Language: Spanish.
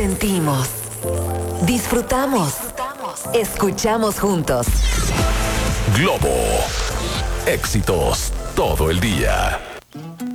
Sentimos. Disfrutamos. Escuchamos juntos. Globo. Éxitos todo el día.